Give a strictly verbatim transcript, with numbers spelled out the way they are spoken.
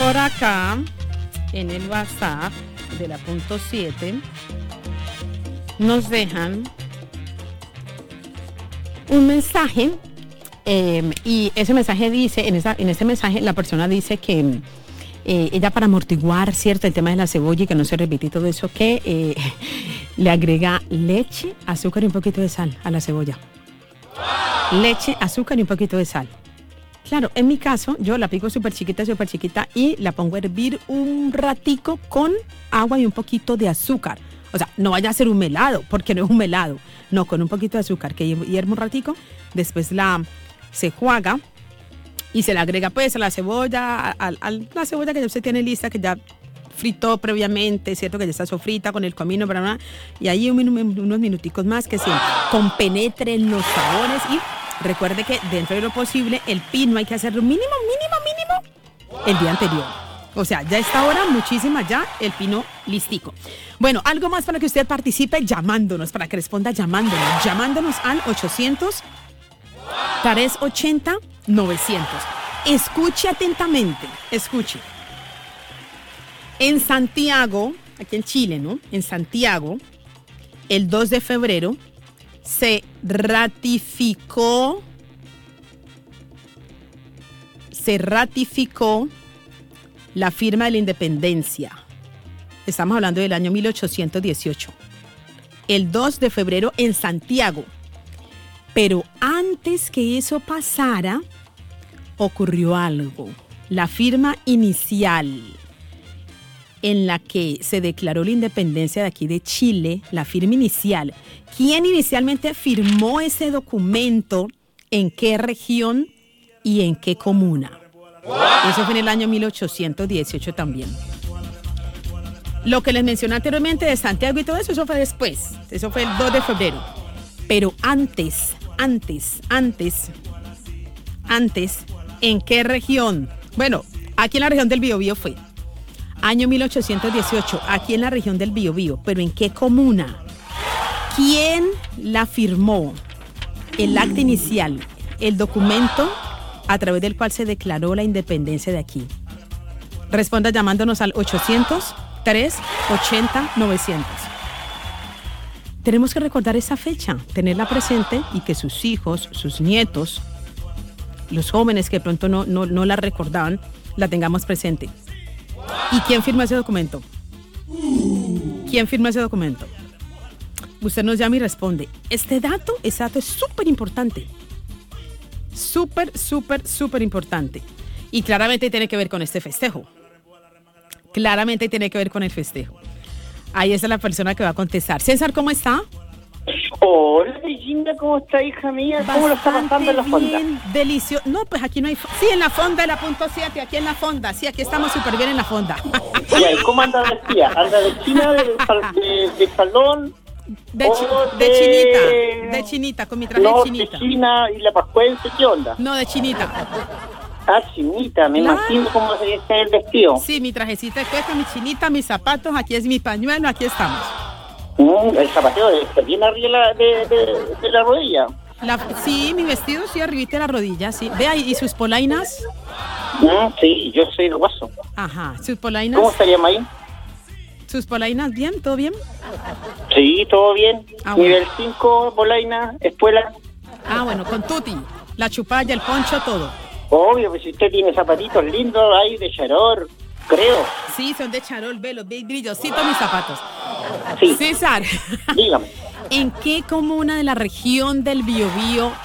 por acá, en el WhatsApp de la punto siete, nos dejan un mensaje eh, y ese mensaje dice, en, esa, en ese mensaje la persona dice que eh, ella para amortiguar, cierto, el tema de la cebolla y que no se repite todo eso, que eh, le agrega leche, azúcar y un poquito de sal a la cebolla. Leche, azúcar y un poquito de sal. Claro, en mi caso, yo la pico súper chiquita, súper chiquita y la pongo a hervir un ratico con agua y un poquito de azúcar. O sea, no vaya a ser un melado, porque no es un melado. No, con un poquito de azúcar, que hierve un ratico, después la se juega y se le agrega pues a la cebolla, a, a la cebolla que ya usted tiene lista, que ya fritó previamente, ¿cierto? Que ya está sofrita con el comino, bla, bla, y ahí un, unos minuticos más que se compenetren los sabores y recuerde que dentro de lo posible el pino hay que hacerlo mínimo, mínimo, mínimo el día anterior. O sea, ya a esta hora muchísima ya el pino listico. Bueno, algo más para que usted participe llamándonos, para que responda llamándonos, llamándonos al ochocientos, trescientos ochenta, novecientos. Escuche atentamente, escuche. En Santiago, aquí en Chile, ¿no? En Santiago, el dos de febrero, se ratificó, se ratificó la firma de la independencia. Estamos hablando del año mil ochocientos dieciocho. El dos de febrero en Santiago. Pero antes que eso pasara, ocurrió algo. La firma inicial en la que se declaró la independencia de aquí de Chile, la firma inicial. ¿Quién inicialmente firmó ese documento? ¿En qué región y en qué comuna? Eso fue en el año mil ochocientos dieciocho también. Lo que les mencioné anteriormente de Santiago y todo eso, eso fue después. Eso fue el dos de febrero. Pero antes, antes, antes, antes, ¿en qué región? Bueno, aquí en la región del Biobío fue. Año mil ochocientos dieciocho, aquí en la región del Biobío. ¿Pero en qué comuna? ¿Quién la firmó? El acta inicial, el documento a través del cual se declaró la independencia de aquí. Responda llamándonos al ochocientos, trescientos ochenta, novecientos. Tenemos que recordar esa fecha, tenerla presente y que sus hijos, sus nietos, los jóvenes que de pronto no, no, no la recordaban, la tengamos presente. ¿Y quién firma ese documento? ¿Quién firma ese documento? Usted nos llama y responde. Este dato, ese dato es súper importante. Súper, súper, súper importante. Y claramente tiene que ver con este festejo. Claramente tiene que ver con el festejo. Ahí está la persona que va a contestar. César, ¿cómo está? Hola, Virginia, ¿cómo está, hija mía? ¿Cómo lo está pasando en la fonda? Bien, delicioso. No, pues aquí no hay... Sí, en la fonda de la punto siete, aquí en la fonda. Sí, aquí estamos súper bien en la fonda. Ya, ¿y cómo anda vestida? ¿Anda de china, de, de, de salón? De, chi, de, de chinita, de chinita, con mi traje no, de chinita. de china y la pascuense, ¿qué onda? No, de chinita. Ah, chinita, me Claro. imagino cómo es el vestido. Sí, mi trajecita de cuesta, mi chinita, mis zapatos, aquí es mi pañuelo, aquí estamos. Mm, el zapateo está bien arriba de, de, de la rodilla. La, sí, mi vestido, sí, arribita de la rodilla, sí. Vea, ¿y sus polainas? Mm, sí, yo soy el guaso. Ajá, sus polainas. ¿Cómo estaríamos ahí? ¿Sus polainas bien? ¿Todo bien? Sí, todo bien. Ah, bueno. Nivel cinco, bolaina, espuela. Ah, bueno, con tutti, la chupalla, el poncho, todo. Obvio, pues si usted tiene zapatitos lindos ahí de charor, creo. Sí, son de charol, velos, brillositos mis zapatos. Sí. César, Dígame. ¿en qué comuna de la región del Biobío